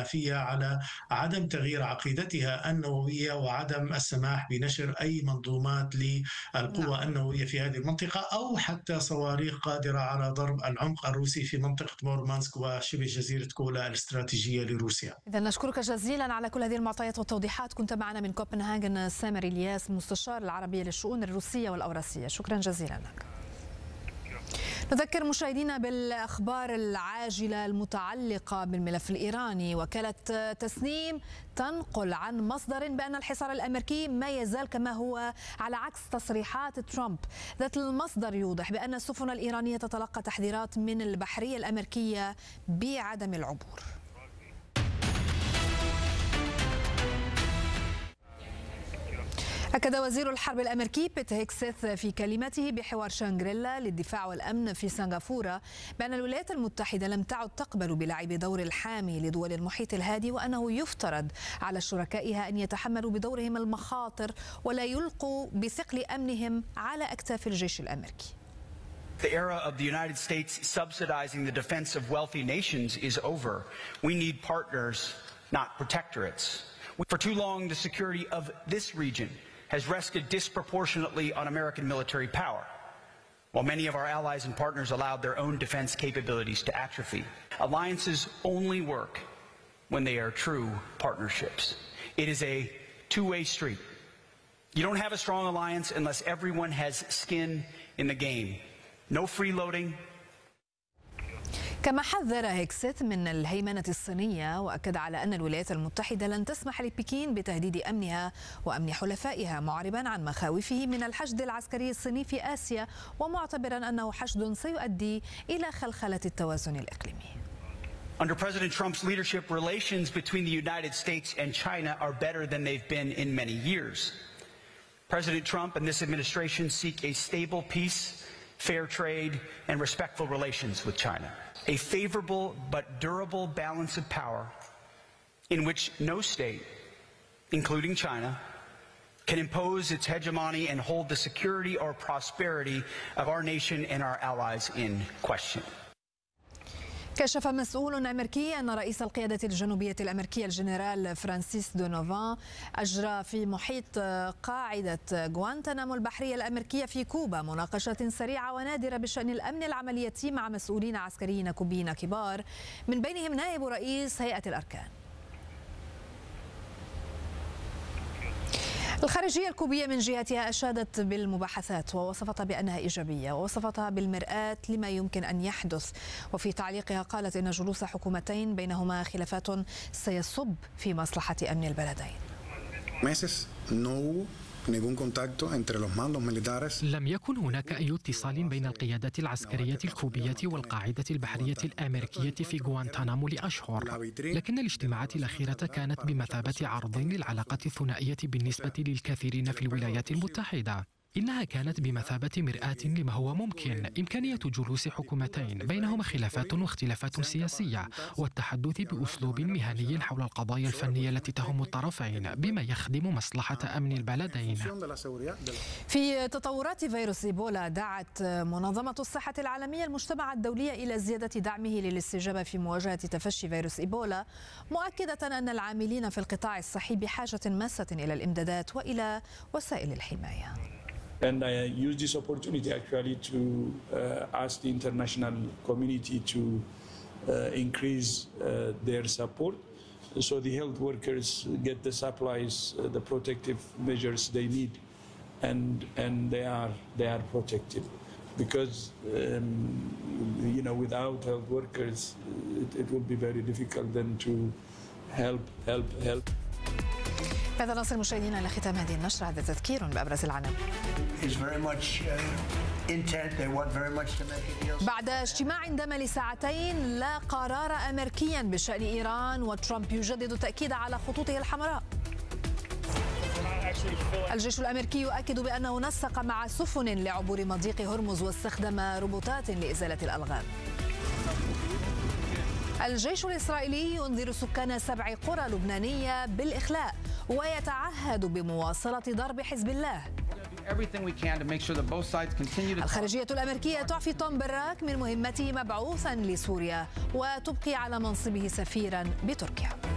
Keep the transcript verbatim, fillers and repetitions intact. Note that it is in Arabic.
الحنفية على عدم تغيير عقيدتها النووية وعدم السماح بنشر أي منظومات للقوى نعم. النووية في هذه المنطقة، أو حتى صواريخ قادرة على ضرب العمق الروسي في منطقة مورمانسك وشبه جزيرة كولا الاستراتيجية لروسيا. إذا نشكرك جزيلا على كل هذه المعطيات والتوضيحات. كنت معنا من كوبنهاغن سامر إلياس، مستشار العربية للشؤون الروسية والأوراسية. شكرا جزيلا لك. نذكر مشاهدينا بالأخبار العاجلة المتعلقة بالملف الإيراني. وكالة تسنيم تنقل عن مصدر بأن الحصار الأمريكي ما يزال كما هو، على عكس تصريحات ترامب. ذات المصدر يوضح بأن السفن الإيرانية تتلقى تحذيرات من البحرية الأمريكية بعدم العبور. أكد وزير الحرب الأمريكي بيت هيكسيث في كلمته بحوار شانغريلا للدفاع والأمن في سنغافورة بأن الولايات المتحدة لم تعد تقبل بلعب دور الحامي لدول المحيط الهادي، وأنه يفترض على شركائها أن يتحملوا بدورهم المخاطر ولا يلقوا بثقل أمنهم على أكتاف الجيش الأمريكي. The era of the United States subsidizing the defense of wealthy nations is over. We need partners, not protectorates. For too long, the security of this region has rested disproportionately on American military power, while many of our allies and partners allowed their own defense capabilities to atrophy. Alliances only work when they are true partnerships. It is a two-way street. You don't have a strong alliance unless everyone has skin in the game. No freeloading. كما حذر هيكسيث من الهيمنة الصينية، وأكد على أن الولايات المتحدة لن تسمح لبكين بتهديد أمنها وأمن حلفائها، معربا عن مخاوفه من الحشد العسكري الصيني في آسيا، ومعتبرا أنه حشد سيؤدي إلى خلخلة التوازن الإقليمي. Under President Trump's leadership, relations between the United States and China are better than they've been in many years. President Trump and this administration seek a stable peace, fair trade, and respectful relations with China. A favorable but durable balance of power in which no state, including China, can impose its hegemony and hold the security or prosperity of our nation and our allies in question. كشف مسؤول أمريكي أن رئيس القيادة الجنوبية الأمريكية الجنرال فرانسيس دونوفان أجرى في محيط قاعدة غوانتنامو البحرية الأمريكية في كوبا مناقشة سريعة ونادرة بشأن الأمن العملياتي مع مسؤولين عسكريين كوبيين كبار، من بينهم نائب رئيس هيئة الأركان. الخارجية الكوبية من جهتها أشادت بالمباحثات ووصفتها بأنها إيجابية، ووصفتها بالمرآة لما يمكن أن يحدث. وفي تعليقها قالت إن جلوس حكومتين بينهما خلافات سيصب في مصلحة أمن البلدين. لم يكن هناك أي اتصال بين القيادات العسكرية الكوبية والقاعدة البحرية الأمريكية في غوانتنامو لأشهر، لكن الاجتماعات الأخيرة كانت بمثابة عرض للعلاقة الثنائية بالنسبة للكثيرين في الولايات المتحدة. إنها كانت بمثابة مرآة لما هو ممكن، إمكانية جلوس حكومتين بينهما خلافات واختلافات سياسية، والتحدث بأسلوب مهني حول القضايا الفنية التي تهم الطرفين بما يخدم مصلحة أمن البلدين. في تطورات فيروس إيبولا، دعت منظمة الصحة العالمية المجتمع الدولي إلى زيادة دعمه للاستجابة في مواجهة تفشي فيروس إيبولا، مؤكدة أن العاملين في القطاع الصحي بحاجة ماسة إلى الإمدادات وإلى وسائل الحماية. And I use this opportunity actually to uh, ask the international community to uh, increase uh, their support so the health workers get the supplies, uh, the protective measures they need, and and they are they are protected. Because um, you know, without health workers, it, it will be very difficult then to help help help. هذا نصل مشاهدينا إلى ختام هذه النشرة. هذا تذكير بأبرز العناوين. بعد اجتماع دام لساعتين لا قرار أمريكيا بشأن إيران، وترامب يجدد التأكيد على خطوطه الحمراء. الجيش الأمريكي يؤكد بأنه نسق مع سفن لعبور مضيق هرمز واستخدم روبوتات لإزالة الألغام. الجيش الإسرائيلي ينذر سكان سبع قرى لبنانية بالإخلاء، ويتعهد بمواصلة ضرب حزب الله. الخارجية الأمريكية تعفي توم براك من مهمته مبعوثا لسوريا، وتبقي على منصبه سفيرا بتركيا.